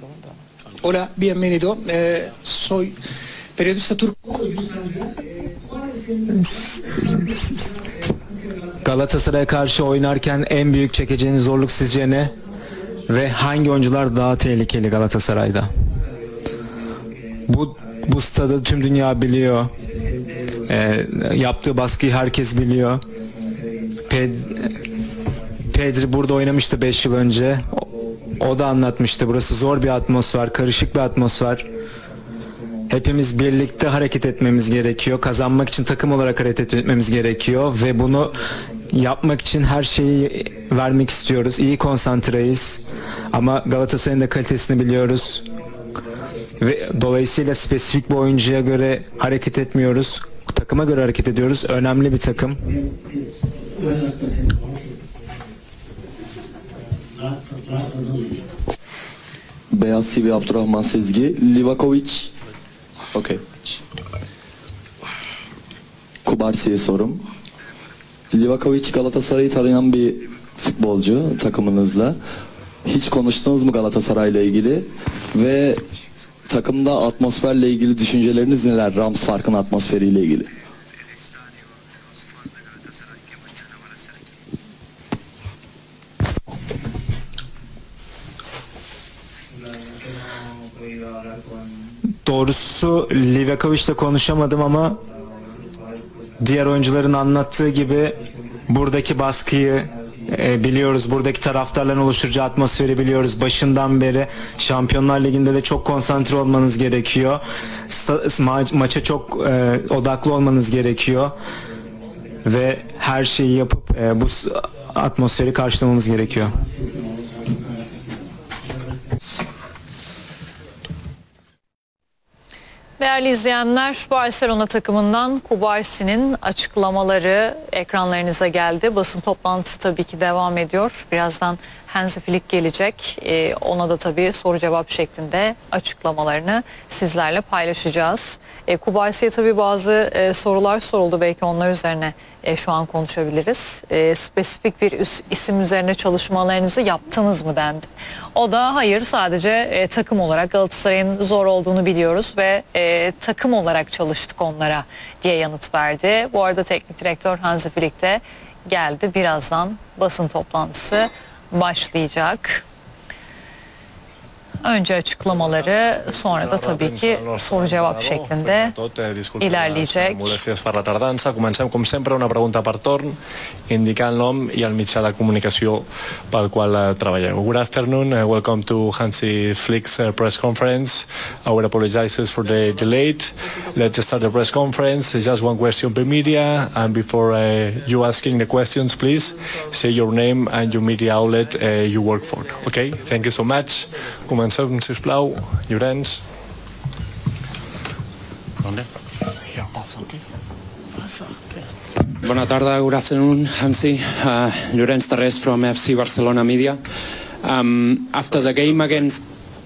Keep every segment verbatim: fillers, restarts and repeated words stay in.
Hola, bienvenido. Eh, soy periodista turco. Galatasaray'a karşı oynarken en büyük çekeceğiniz zorluk sizce ne? Ve hangi oyuncular daha tehlikeli Galatasaray'da? Bu bu stadı tüm dünya biliyor. Ee, yaptığı baskıyı herkes biliyor. Ped Pedri burada oynamıştı beş yıl önce. O, o da anlatmıştı. Burası zor bir atmosfer, karışık bir atmosfer. Hepimiz birlikte hareket etmemiz gerekiyor. Kazanmak için takım olarak hareket etmemiz gerekiyor ve bunu yapmak için her şeyi vermek istiyoruz. İyi konsantreyiz. Ama Galatasaray'ın da kalitesini biliyoruz. Ve dolayısıyla spesifik bir oyuncuya göre hareket etmiyoruz. Takıma göre hareket ediyoruz. Önemli bir takım. Beyaz T V Abdurrahman Sezgi, Livakovic. Okey. Kubarsi'ye sorum. Livakovic Galatasaray'ı tanıyan bir futbolcu takımınızla. Hiç konuştunuz mu Galatasaray'la ilgili? Ve takımda atmosferle ilgili düşünceleriniz neler? Rams Park'ın atmosferiyle ilgili. Doğrusu Livakovic'le konuşamadım ama diğer oyuncuların anlattığı gibi buradaki baskıyı e, biliyoruz. Buradaki taraftarların oluşturacağı atmosferi biliyoruz. Başından beri Şampiyonlar Ligi'nde de çok konsantre olmanız gerekiyor. Ma maça çok e, odaklı olmanız gerekiyor. Ve her şeyi yapıp e, bu atmosferi karşılamamız gerekiyor. Değerli izleyenler, Barcelona takımından Kubarsi'nin açıklamaları ekranlarınıza geldi. Basın toplantısı tabii ki devam ediyor. Birazdan Hansi Flick gelecek. Ee, ona da tabii soru cevap şeklinde açıklamalarını sizlerle paylaşacağız. Ee, Kubarsi'ye tabii bazı e, sorular soruldu. Belki onlar üzerine e, şu an konuşabiliriz. E, spesifik bir isim üzerine çalışmalarınızı yaptınız mı dendi. O da hayır, sadece e, takım olarak Galatasaray'ın zor olduğunu biliyoruz ve e, takım olarak çalıştık onlara diye yanıt verdi. Bu arada teknik direktör Hansi Flick de geldi. Birazdan basın toplantısı başlayacak. Önce açıklamaları, sonra da tabii ki soru cevap şeklinde ilerleyecek. Gràcies per la tardança. Comencem, com sempre, una pregunta per torn, indicar el nom i el mitjà de comunicació pel qual treballeu. Good afternoon, uh, welcome to Hansi Flick's uh, press conference. Our apologizes for the delay. Let's start the press conference. Just one question per media, and before uh, you asking the questions, please say your name and your media outlet uh, you work for. Okay, thank you so much. Comencem, sisplau, Llorenç. Bona tarda, good afternoon, Hansi. Uh, Llorenç Tarrés from F C Barcelona Media. Um, after the game against...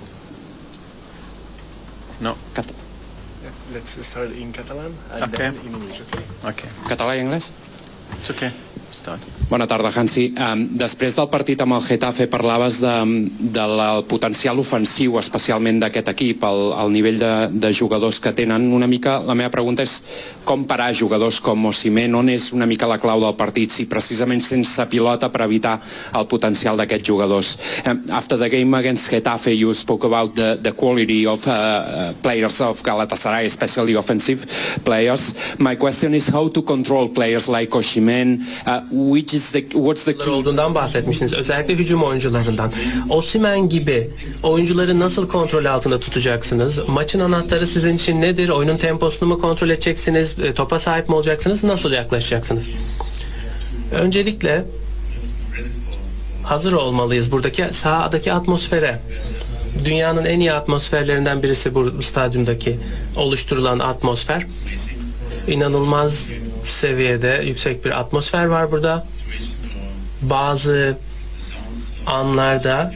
No. Cat Let's start in Catalan and okay. then in English, okay? Okay. Català i anglès? It's okay. Start. Bona tarda, Hansi. Um, després del partit amb el Getafe parlaves de, de la, el potencial ofensiu, especialment d'aquest equip, el, el nivell de, de jugadors que tenen. Una mica, la meva pregunta és com parar jugadors com Osimhen, on és una mica la clau del partit, si precisament sense pilota per evitar el potencial d'aquests jugadors. Um, after the game against Getafe, you spoke about the, the quality of uh, players of Galatasaray, especially offensive players. My question is how to control players like Osimhen, uh, which is the, what's the key? Olduğundan bahsetmişsiniz. Özellikle hücum oyuncularından. Osimhen gibi oyuncuları nasıl kontrol altında tutacaksınız? Maçın anahtarı sizin için nedir? Oyunun temposunu mu kontrol edeceksiniz? Topa sahip mi olacaksınız? Nasıl yaklaşacaksınız? Öncelikle hazır olmalıyız buradaki sahadaki atmosfere. Dünyanın en iyi atmosferlerinden birisi bu stadyumdaki oluşturulan atmosfer. İnanılmaz seviyede yüksek bir atmosfer var burada. Bazı anlarda,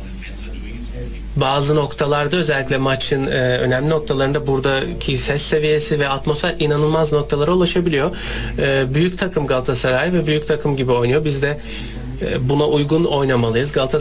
bazı noktalarda, özellikle maçın e, önemli noktalarında buradaki ses seviyesi ve atmosfer inanılmaz noktalara ulaşabiliyor. E, büyük takım Galatasaray ve büyük takım gibi oynuyor. Biz de e, buna uygun oynamalıyız. Galatasaray